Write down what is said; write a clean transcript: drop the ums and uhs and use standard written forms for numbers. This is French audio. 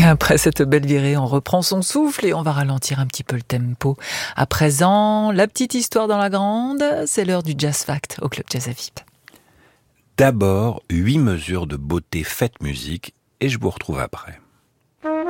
après cette belle virée, on reprend son souffle et on va ralentir un petit peu le tempo. À présent, la petite histoire dans la grande, c'est l'heure du Jazz Fact au Club Jazz à VIP. D'abord, 8 mesures de beauté faites musique et je vous retrouve après.